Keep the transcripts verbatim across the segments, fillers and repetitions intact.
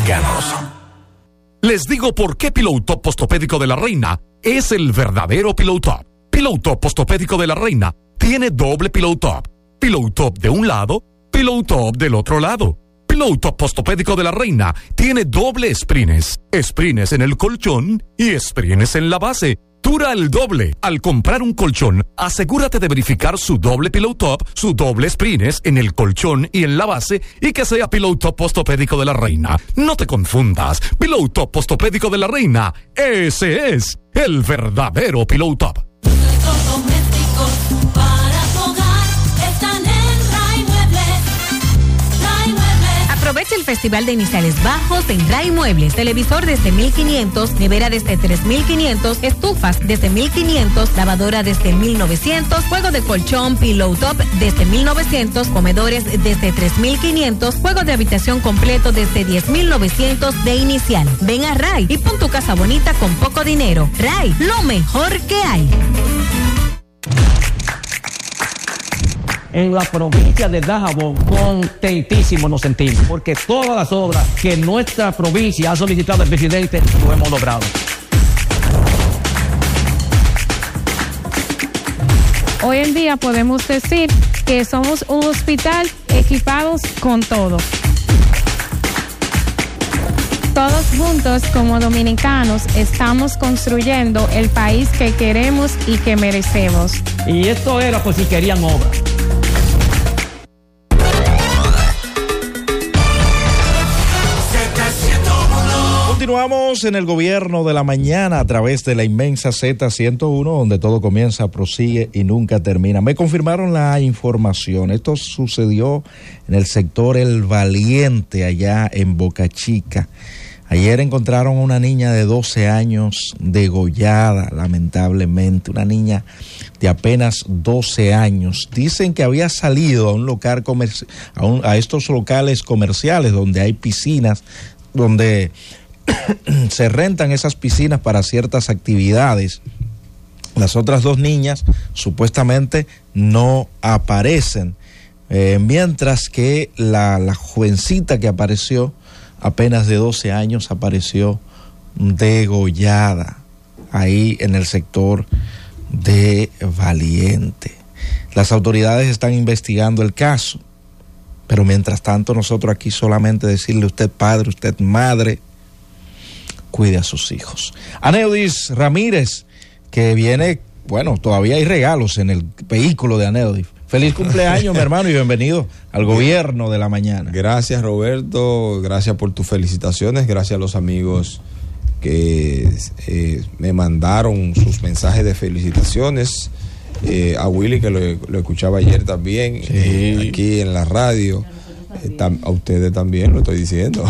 dominicanos. Les digo por qué Pillow Top Postopédico de la Reina es el verdadero Pillow Top. Pillow Top Postopédico de la Reina tiene doble Pillow Top. Pillow Top de un lado, Pillow Top del otro lado. Pillow Top Postopédico de la Reina tiene doble sprines. Sprines en el colchón y sprines en la base. Dura el doble. Al comprar un colchón, asegúrate de verificar su doble Pillow Top, su doble sprines en el colchón y en la base, y que sea Pillow Top Postopédico de la Reina. No te confundas. Pillow Top Postopédico de la Reina, ese es el verdadero Pillow Top. Aprovecha el Festival de Iniciales Bajos en Ray Muebles. Televisor desde mil quinientos, nevera desde tres mil quinientos, estufas desde mil quinientos, lavadora desde mil novecientos, juego de colchón Pillow Top desde mil novecientos, comedores desde tres mil quinientos, juego de habitación completo desde diez mil novecientos de inicial. Ven a Ray y pon tu casa bonita con poco dinero. Ray, lo mejor que hay. En la provincia de Dajabón, contentísimos nos sentimos, porque todas las obras que nuestra provincia ha solicitado al presidente, lo hemos logrado. Hoy en día podemos decir que somos un hospital equipados con todo. Todos juntos como dominicanos estamos construyendo el país que queremos y que merecemos. Y esto era por si querían obras. Continuamos en el gobierno de la mañana a través de la inmensa Z ciento uno, donde todo comienza, prosigue y nunca termina. Me confirmaron la información. Esto sucedió en el sector El Valiente, allá en Boca Chica. Ayer encontraron a una niña de doce años degollada, lamentablemente, una niña de apenas doce años. Dicen que había salido a un local comerci- a, un, a estos locales comerciales donde hay piscinas, donde se rentan esas piscinas para ciertas actividades. Las otras dos niñas supuestamente no aparecen, eh, mientras que la, la jovencita que apareció, apenas de doce años, apareció degollada ahí en el sector de Valiente. Las autoridades están investigando el caso, pero mientras tanto nosotros aquí solamente decirle: usted padre, usted madre, cuide a sus hijos. Aneudis Ramírez, que viene, bueno, todavía hay regalos en el vehículo de Aneudis. Feliz cumpleaños, mi hermano, y bienvenido al gobierno de la mañana. Gracias, Roberto, gracias por tus felicitaciones, gracias a los amigos que eh, me mandaron sus mensajes de felicitaciones, eh, a Willy, que lo, lo escuchaba ayer también, sí. eh, aquí en la radio, eh, tam, a ustedes también lo estoy diciendo.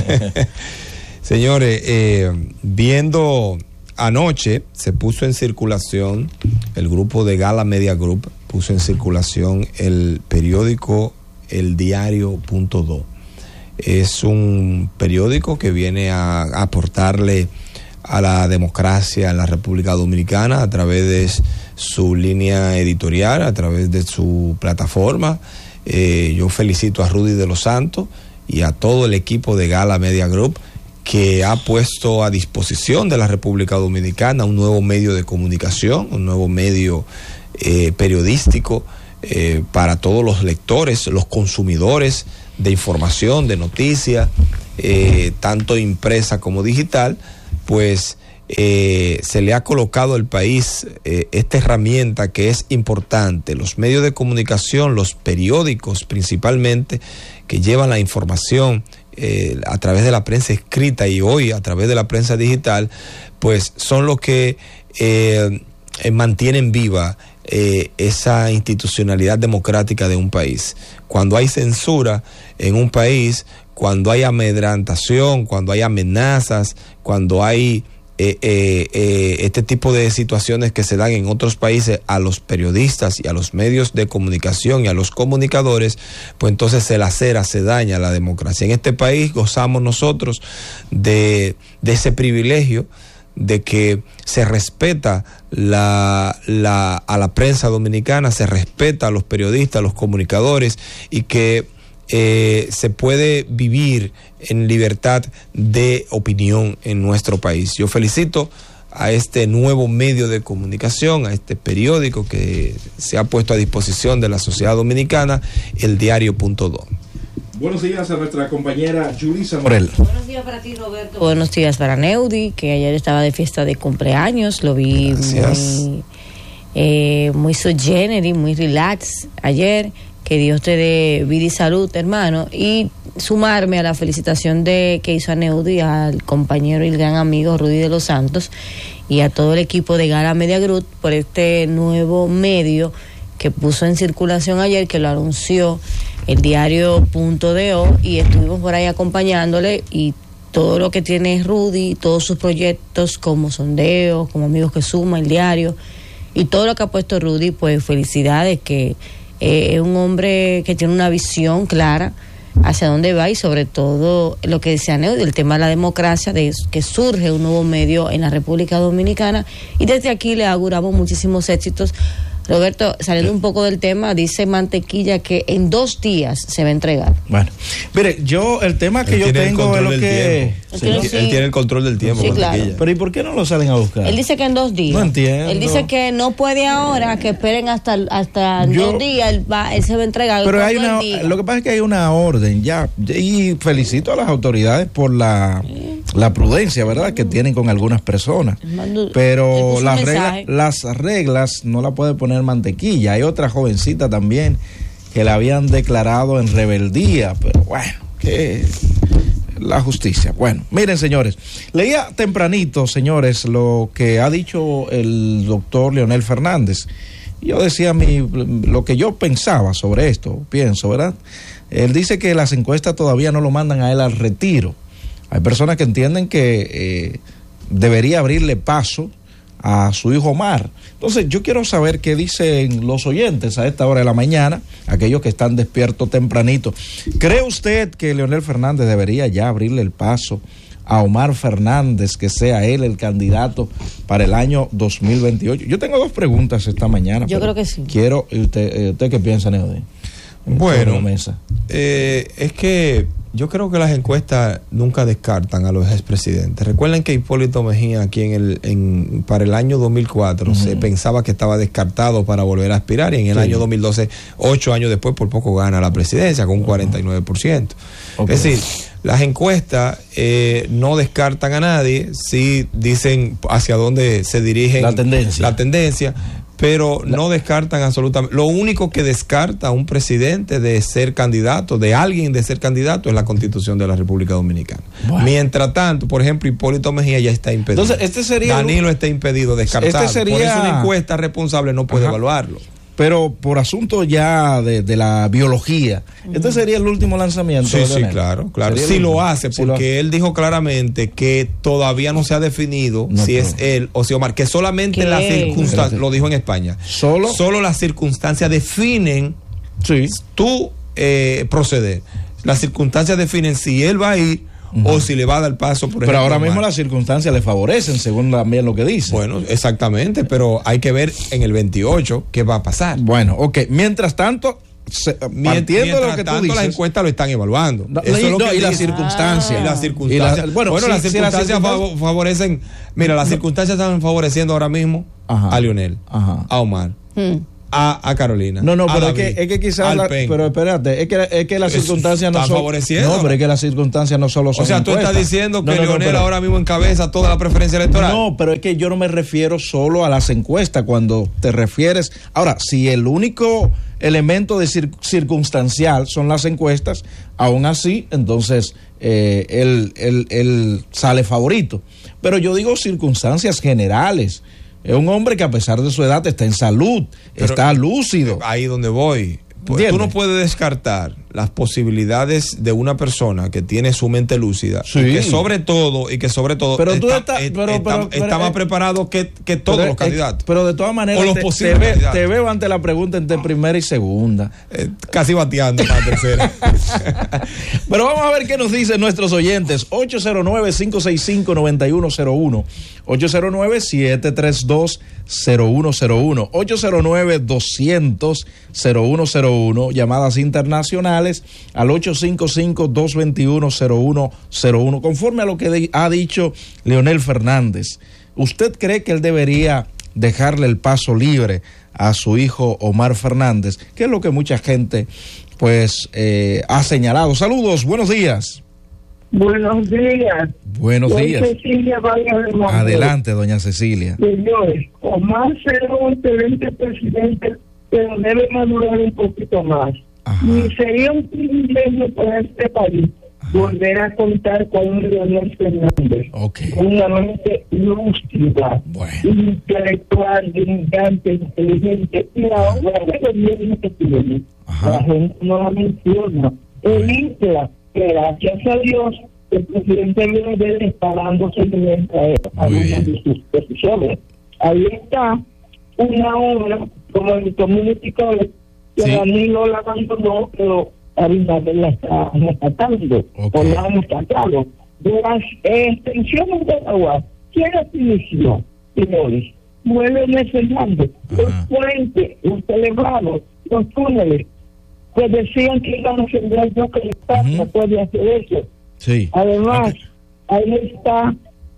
Señores, eh, viendo anoche se puso en circulación, el grupo de Gala Media Group puso en circulación el periódico El Diario punto do. Es un periódico que viene a, a aportarle a la democracia en la República Dominicana a través de su línea editorial, a través de su plataforma. Eh, yo felicito a Rudy de los Santos y a todo el equipo de Gala Media Group, que ha puesto a disposición de la República Dominicana un nuevo medio de comunicación, un nuevo medio eh, periodístico eh, para todos los lectores, los consumidores de información, de noticias, eh, tanto impresa como digital. Pues eh, se le ha colocado al país eh, esta herramienta que es importante, los medios de comunicación, los periódicos principalmente, que llevan la información Eh, a través de la prensa escrita y hoy a través de la prensa digital, pues son los que eh, eh, mantienen viva eh, esa institucionalidad democrática de un país. Cuando hay censura en un país, cuando hay amedrantación, cuando hay amenazas, cuando hay Eh, eh, eh, este tipo de situaciones que se dan en otros países a los periodistas y a los medios de comunicación y a los comunicadores, pues entonces se lacera, se daña la democracia. En este país gozamos nosotros de, de ese privilegio de que se respeta la, la, a la prensa dominicana, se respeta a los periodistas, a los comunicadores, y que eh, se puede vivir en libertad de opinión en nuestro país. Yo felicito a este nuevo medio de comunicación, a este periódico que se ha puesto a disposición de la sociedad dominicana, el diario punto do. Buenos días a nuestra compañera Yulisa Morel. Buenos días para ti, Roberto. Buenos días para Neudi, que ayer estaba de fiesta de cumpleaños, lo vi Gracias. muy eh, muy sui generis, muy relax ayer. Que Dios te dé vida y salud, hermano, y sumarme a la felicitación de que hizo a Neudi, al compañero y el gran amigo Rudy de los Santos, y a todo el equipo de Gala Media Group por este nuevo medio que puso en circulación ayer, que lo anunció el diario punto do, y estuvimos por ahí acompañándole, y todo lo que tiene Rudy, todos sus proyectos como sondeos, como Amigos que Suma, el diario, y todo lo que ha puesto Rudy, pues felicidades, que es eh, un hombre que tiene una visión clara hacia dónde va, y sobre todo lo que decía Neudi, el tema de la democracia, de que surge un nuevo medio en la República Dominicana, y desde aquí le auguramos muchísimos éxitos. Roberto, saliendo un poco del tema, dice Mantequilla que en dos días se va a entregar. Bueno, mire, yo, el tema que él yo tengo es lo que... Sí, él, sí. él tiene el control del tiempo, sí, claro. Pero ¿y por qué no lo salen a buscar? Él dice que en dos días. No entiendo. Él dice que no puede ahora, que esperen hasta, hasta yo, dos días, él, va, él se va a entregar. Pero hay una, lo que pasa es que hay una orden ya, y felicito a las autoridades por la, sí. la prudencia, ¿verdad?, que tienen con algunas personas. Mando, pero las reglas, las reglas no las puede poner Mantequilla. Hay otra jovencita también que la habían declarado en rebeldía, pero bueno, que la justicia. Bueno, miren, señores, leía tempranito, señores, lo que ha dicho el doctor Leonel Fernández. Yo decía mi, lo que yo pensaba sobre esto, pienso, ¿verdad? Él dice que las encuestas todavía no lo mandan a él al retiro. Hay personas que entienden que eh, debería abrirle paso a su hijo Omar. Entonces yo quiero saber qué dicen los oyentes a esta hora de la mañana, aquellos que están despiertos tempranito. ¿Cree usted que Leonel Fernández debería ya abrirle el paso a Omar Fernández, que sea él el candidato para el año dos mil veintiocho? Yo tengo dos preguntas esta mañana. Yo creo que sí. Quiero, ¿usted, usted qué piensa, Neody? Bueno, eh, es que yo creo que las encuestas nunca descartan a los expresidentes. Recuerden que Hipólito Mejía aquí en el en, para el año dos mil cuatro uh-huh. se pensaba que estaba descartado para volver a aspirar, y en el sí. año dos mil doce, ocho años después, por poco gana la presidencia con un cuarenta y nueve por ciento. Okay. Es decir, las encuestas eh, no descartan a nadie, sí dicen hacia dónde se dirigen la tendencia. La tendencia pero no descartan absolutamente. Lo único que descarta a un presidente de ser candidato, de alguien de ser candidato, es la Constitución de la República Dominicana. Bueno. Mientras tanto, por ejemplo, Hipólito Mejía ya está impedido. Entonces, este sería Danilo un... está impedido, descartado. Este sería... Por eso una encuesta responsable no puede Ajá. evaluarlo. Pero por asunto ya de, de la biología, este sería el último lanzamiento. Sí, sí, claro, claro. Sí lo hace, porque sí lo hace. Él dijo claramente que todavía no se ha definido no, si pero... es él o si Omar, que solamente las circunstancias, lo dijo en España, solo, solo las circunstancias definen sí. tu eh, proceder. Las circunstancias definen si él va a ir Uh-huh. o si le va a dar paso, por pero ejemplo. Pero ahora mismo las circunstancias le favorecen, según también lo que dice. Bueno, exactamente, pero hay que ver en el veintiocho qué va a pasar. Bueno, ok. Mientras tanto, se, partiendo de lo que tanto, tú dices, las encuestas lo están evaluando. No, Eso y, es lo que y las circunstancias. Ah. Y las circunstancias. Y la, bueno, bueno sí, las circunstancias, sí, las circunstancias favorecen. Mira, las no. circunstancias están favoreciendo ahora mismo Ajá. a Lionel, Ajá. a Omar. Hmm. A, a Carolina. No, no, pero David, es, que, es que quizás. La, pero espérate, es que, es que las circunstancias no son. favoreciendo. No, pero es que las circunstancias no solo son. O sea, tú encuestas. Estás diciendo que no, no, Leonel no, pero, ahora mismo encabeza toda la preferencia electoral. No, pero es que yo no me refiero solo a las encuestas cuando te refieres. Ahora, si el único elemento de cir, circunstancial son las encuestas, aún así, entonces eh, él, él, él sale favorito. Pero yo digo circunstancias generales. Es un hombre que a pesar de su edad está en salud, pero está lúcido. Ahí donde voy. Pues tú no puedes descartar las posibilidades de una persona que tiene su mente lúcida, sí. y que sobre todo y que sobre todo pero está, tú está, está, pero, está, pero, está pero, más preparado que, que todos pero, los candidatos. Pero de todas maneras los te, posibles te, ve, te veo ante la pregunta entre primera y segunda. Eh, casi bateando para la tercera. Pero vamos a ver qué nos dicen nuestros oyentes. ocho cero nueve, cinco seis cinco, nueve uno cero uno, ocho cero nueve, siete tres dos, cero uno cero uno, ocho cero nueve, doscientos, cero uno cero uno, llamadas internacionales adicionales al ocho cinco cinco, dos dos uno, cero uno cero uno. Conforme a lo que de, ha dicho Leonel Fernández, ¿usted cree que él debería dejarle el paso libre a su hijo Omar Fernández? Que es lo que mucha gente pues eh, ha señalado. Saludos, buenos días. Buenos días. Buenos Soy días. Cecilia Vargas de Adelante, doña Cecilia. Señores, Omar será un excelente presidente, pero debe madurar un poquito más. Ajá. Y sería un privilegio para este país volver a contar con un Leonel Fernández, okay. con una mente lúcida, bueno. intelectual, brillante, inteligente, y la obra de gobierno que tiene, Ajá. la gente no la menciona. El INCLA, que gracias a Dios, el presidente Leonel está dando seguimiento a algunas de sus decisiones. Ahí está una obra como el Community College, que sí. Danilo la abandonó, pero Abinader la está rescatando, okay. o la han rescatado. De las extensiones de agua, ¿quién las inició? Señores, Leonel Fernández, los puentes, los elevados, los túneles, que decían que iban a hacer yo que el Estado uh-huh. no puede hacer eso. Sí. Además, okay. ahí está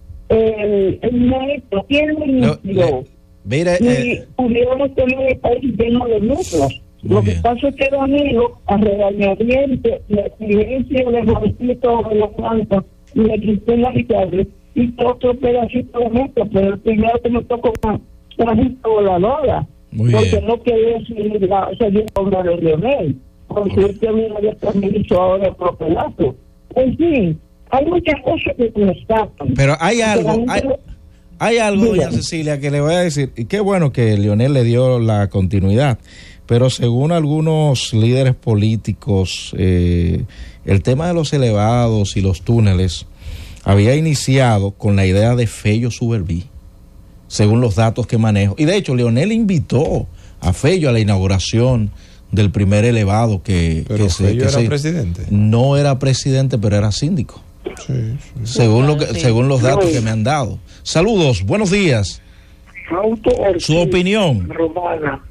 el, el médico, ¿quién lo inició? Mira, y eh, pudiéramos tener el país lleno de núcleos. Lo bien. que pasa es que Danilo, a regañadientes, la exigencia de los distritos de los bancos y la Cristina Ricardo, y otro pedacito de metro, pero el primero que me tocó una trajito voladora, Muy porque bien. no quería seguir la seguir obra de Leonel, porque Okay. él también había también hizo ahora otro pedazo. En fin, hay muchas cosas que constatan. Pero hay algo, Pero hay, no- hay algo, doña Dígame. Cecilia, que le voy a decir, y qué bueno que Leonel le dio la continuidad, pero según algunos líderes políticos, eh, el tema de los elevados y los túneles había iniciado con la idea de Fello Suberví, según los datos que manejo. Y de hecho, Leonel invitó a Fello a la inauguración del primer elevado que, Pero que se, Fello que era se- presidente. no era presidente, pero era síndico. Sí, sí. Según lo que, Sí. según los datos que me han dado. Saludos, buenos días. Auto Ortiz, Su opinión. Romana.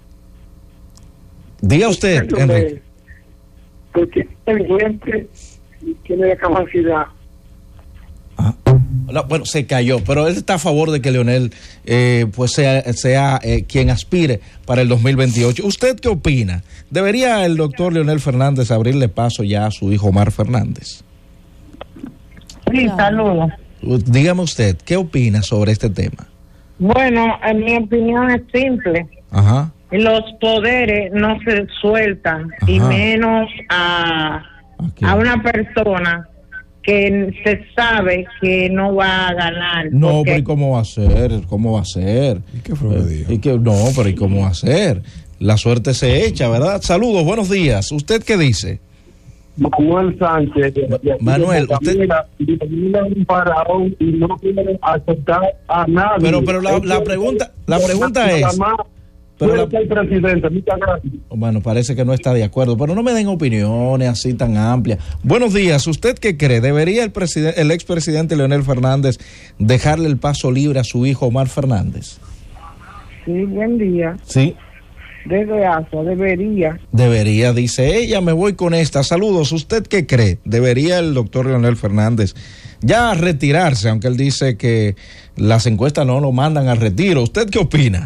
Diga usted, Enrique. Porque el cliente tiene la capacidad. Ah, no, bueno, se cayó, pero él está a favor de que Leonel eh, pues sea, sea eh, quien aspire para el dos mil veintiocho. ¿Usted qué opina? ¿Debería el doctor Leonel Fernández abrirle paso ya a su hijo Omar Fernández? Sí, saludos. Dígame usted, ¿qué opina sobre este tema? Bueno, en mi opinión es simple. Ajá. Los poderes no se sueltan, y Ajá. menos a, Aquí. a una persona que se sabe que no va a ganar. No, porque pero ¿y cómo va a ser? ¿Cómo va a ser? ¿Y qué fue lo que dijo? ¿Y qué? No, pero ¿y cómo va a ser? La suerte se echa, ¿verdad? Saludos, buenos días. ¿Usted qué dice? Manuel Sánchez, de- de- Manuel, de- usted- mira, mira un faraón y no quiere aceptar a nadie. Pero- pero la- la pregunta- la pregunta es- pero la- el presidente, muchas gracias. Bueno, parece que no está de acuerdo, pero no me den opiniones así tan amplias. Buenos días, ¿usted qué cree? ¿Debería el presidente, el expresidente Leonel Fernández dejarle el paso libre a su hijo Omar Fernández? Sí, buen día. Sí. Desde ASO debería. Debería, dice ella, me voy con esta. Saludos, ¿usted qué cree? ¿Debería el doctor Leonel Fernández ya retirarse, aunque él dice que las encuestas no lo mandan al retiro? ¿Usted qué opina?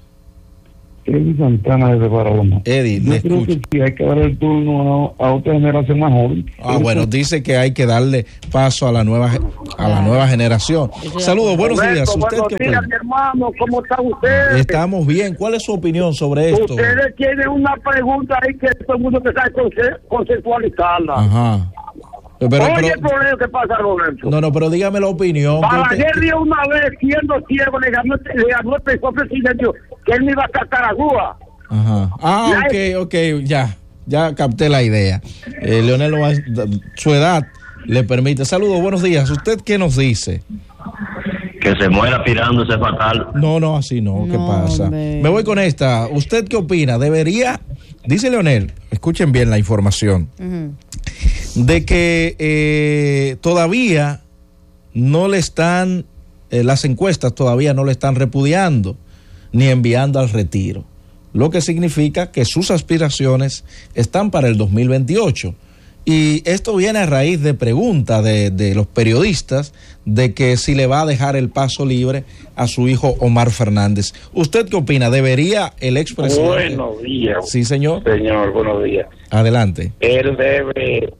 Eddie Santana desde Barahona. Eddie, Yo le creo escucho. que sí, hay que dar el turno a, a otra generación más joven. Ah, bueno, dice que hay que darle paso a la nueva ge- a la nueva generación. Saludos, buenos días. ¿Usted Buenos qué días, opina? mi hermano, ¿cómo están ustedes? Estamos bien. ¿Cuál es su opinión sobre esto? Ustedes tienen una pregunta ahí que todo el mundo que sabe conce- conceptualizarla. Ajá. Pero, Oye, pero- el problema que pasa, Roberto. no, no, pero dígame la opinión. que Balaguer usted- dio una vez, siendo ciego, le ganó, le ganó el presidente que él me iba a sacar a Cuba. Ajá. Ah, Ya ok, ok, ya. Ya capté la idea. Eh, Leonel, no va- su edad le permite. Saludos, buenos días. ¿Usted qué nos dice? Que se muera tirándose fatal. No, no, así no. ¿Qué No, pasa? hombre. Me voy con esta. ¿Usted qué opina? ¿Debería, dice Leonel, escuchen bien la información, Ujú. de que eh, todavía no le están, eh, las encuestas todavía no le están repudiando ni enviando al retiro? lo que significa que sus aspiraciones están para el dos mil veintiocho. Y esto viene a raíz de preguntas de, de los periodistas de que si le va a dejar el paso libre a su hijo Omar Fernández. ¿Usted qué opina? ¿Debería el expresidente? Buenos días. Sí, señor. Señor, buenos días. Adelante. Él debe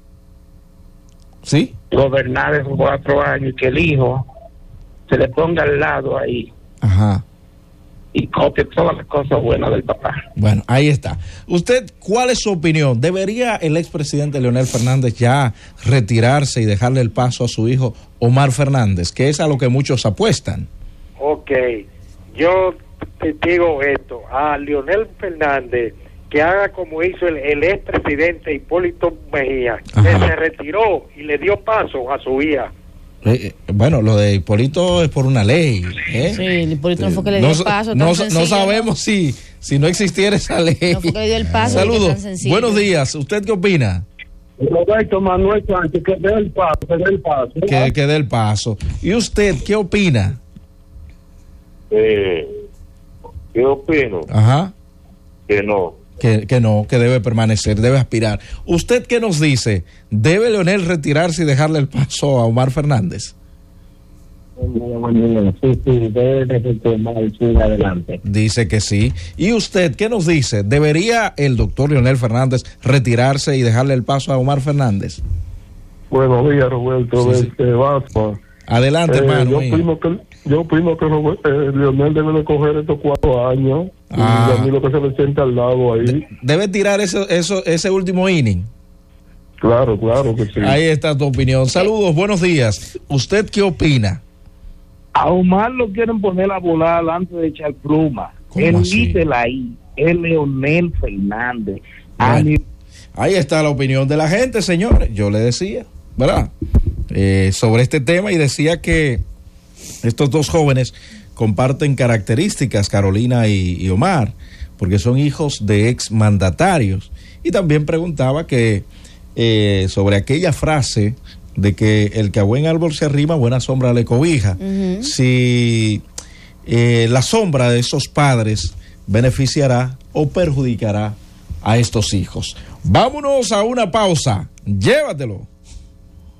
¿Sí? gobernar esos cuatro años y que el hijo se le ponga al lado ahí. Ajá. Y copie todas las cosas buenas del papá. Bueno, ahí está. ¿Usted cuál es su opinión? ¿Debería el expresidente Leonel Fernández ya retirarse y dejarle el paso a su hijo Omar Fernández, que es a lo que muchos apuestan? Ok, yo te digo esto, a Leonel Fernández, que haga como hizo el, el expresidente Hipólito Mejía, Ajá. que se retiró y le dio paso a su hija. Eh, bueno, lo de Hipólito es por una ley. ¿eh? Sí, el Hipólito no fue que le dio no, el paso. No, tan no sabemos ¿no? si, si no existiera esa ley. No fue que le dio el paso. Saludos. Buenos días. ¿Usted qué opina? Roberto Manuel Sánchez, que dé el paso, que dé el paso. Que, que dé el paso. ¿Y usted qué opina? Eh, ¿Qué opino? Ajá. Que no. Que, que no, que debe permanecer, debe aspirar. ¿Usted qué nos dice? ¿Debe Leonel retirarse y dejarle el paso a Omar Fernández? Sí, sí, debe retomar y sigue adelante. Dice que sí. ¿Y usted qué nos dice? ¿Debería el doctor Leonel Fernández retirarse y dejarle el paso a Omar Fernández? Buenos días, Roberto. Sí, sí. Este, Vasco. Adelante, eh, hermano. Yo opino que, yo opino que Robert, eh, Leonel debe de coger estos cuatro años. Ah. Y a mí lo que se le sienta al lado ahí. De, debe tirar eso, eso, ese último inning. Claro, claro que sí. Ahí está tu opinión. Saludos, buenos días. ¿Usted qué opina? A Omar lo quieren poner a volar antes de echar pluma. Elítela ahí. Es Leonel Fernández. Bueno, ahí está la opinión de la gente, señores. Yo le decía, ¿verdad? Eh, sobre este tema y decía que estos dos jóvenes comparten características, Carolina y, y Omar, porque son hijos de ex mandatarios. Y también preguntaba que eh, sobre aquella frase de que el que a buen árbol se arrima, buena sombra le cobija. Uh-huh. Si eh, la sombra de esos padres beneficiará o perjudicará a estos hijos. Vámonos a una pausa. Llévatelo.